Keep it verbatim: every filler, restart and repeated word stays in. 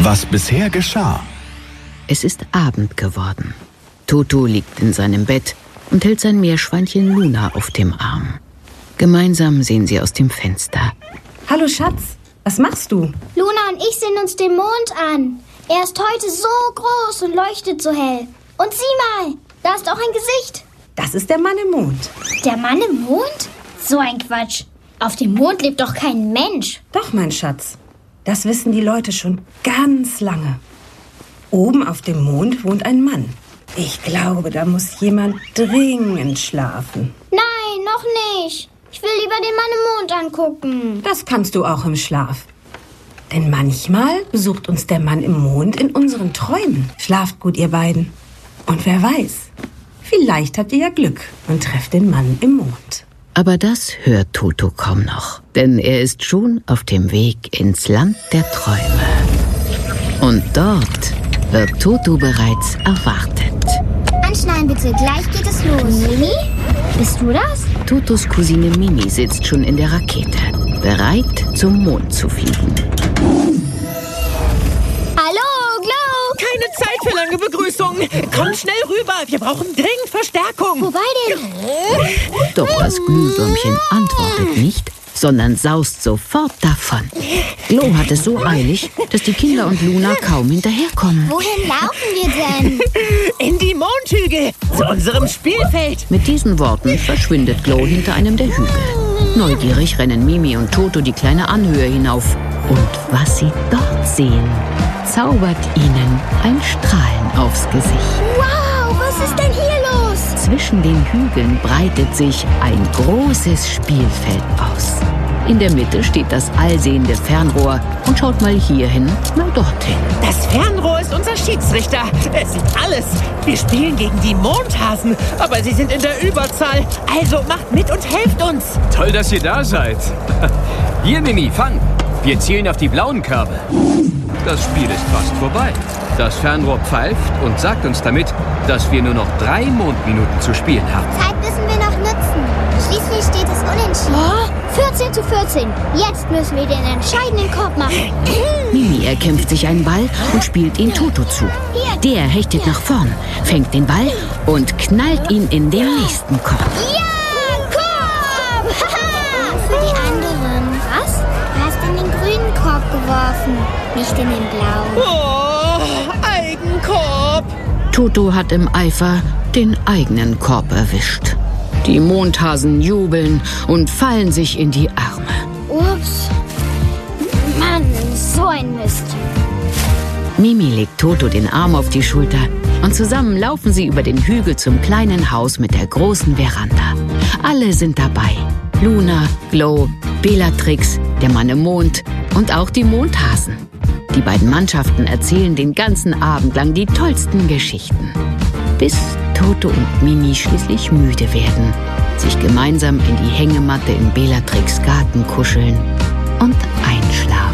Was bisher geschah. Es ist Abend geworden. Toto liegt in seinem Bett und hält sein Meerschweinchen Luna auf dem Arm. Gemeinsam sehen sie aus dem Fenster. Hallo Schatz, was machst du? Luna und ich sehen uns den Mond an. Er ist heute so groß und leuchtet so hell. Und sieh mal, da ist auch ein Gesicht. Das ist der Mann im Mond. Der Mann im Mond? So ein Quatsch. Auf dem Mond lebt doch kein Mensch. Doch, mein Schatz. Das wissen die Leute schon ganz lange. Oben auf dem Mond wohnt ein Mann. Ich glaube, da muss jemand dringend schlafen. Nein, noch nicht. Ich will lieber den Mann im Mond angucken. Das kannst du auch im Schlaf. Denn manchmal besucht uns der Mann im Mond in unseren Träumen. Schlaft gut, ihr beiden. Und wer weiß, vielleicht habt ihr ja Glück und trefft den Mann im Mond. Aber das hört Toto kaum noch, denn er ist schon auf dem Weg ins Land der Träume. Und dort wird Toto bereits erwartet. Anschnallen bitte, gleich geht es los. Mimi, bist du das? Totos Cousine Mimi sitzt schon in der Rakete, bereit zum Mond zu fliegen. Hallo, Glow! Keine Zeit für lange Begrüßung. Komm schnell rüber, wir brauchen dringend Verstärkung. Wobei denn? Doch das Glühwürmchen antwortet nicht, sondern saust sofort davon. Glow hat es so eilig, dass die Kinder und Luna kaum hinterherkommen. Wohin laufen wir denn? In die Mondhügel, zu unserem Spielfeld. Mit diesen Worten verschwindet Glow hinter einem der Hügel. Neugierig rennen Mimi und Toto die kleine Anhöhe hinauf. Und was sie dort sehen, zaubert ihnen ein Strahlen aufs Gesicht. Wow, was ist denn hier los? Zwischen den Hügeln breitet sich ein großes Spielfeld aus. In der Mitte steht das allsehende Fernrohr und schaut mal hierhin, mal dorthin. Das Fernrohr ist unser Schiedsrichter. Es sieht alles. Wir spielen gegen die Mondhasen, aber sie sind in der Überzahl. Also macht mit und helft uns. Toll, dass ihr da seid. Hier, Mimi, fang. Wir zielen auf die blauen Körbe. Das Spiel ist fast vorbei. Das Fernrohr pfeift und sagt uns damit, dass wir nur noch drei Mondminuten zu spielen haben. Zeit müssen wir noch nutzen. Schließlich steht es unentschieden. Oh, vierzehn zu vierzehn. Jetzt müssen wir den entscheidenden Korb machen. Mimi erkämpft sich einen Ball und spielt ihn Toto zu. Der hechtet nach vorn, fängt den Ball und knallt ihn in den nächsten Korb. Ja, Korb! Für die anderen. Was? Du hast in den grünen Korb geworfen, nicht in den blauen. Oh, Eigenkorb. Toto hat im Eifer den eigenen Korb erwischt. Die Mondhasen jubeln und fallen sich in die Arme. Ups. Mann, so ein Mist. Mimi legt Toto den Arm auf die Schulter und zusammen laufen sie über den Hügel zum kleinen Haus mit der großen Veranda. Alle sind dabei. Luna, Glow, Bellatrix, der Mann im Mond und auch die Mondhasen. Die beiden Mannschaften erzählen den ganzen Abend lang die tollsten Geschichten. Bis Toto und Mimi schließlich müde werden, sich gemeinsam in die Hängematte in Bellatrix' Garten kuscheln und einschlafen.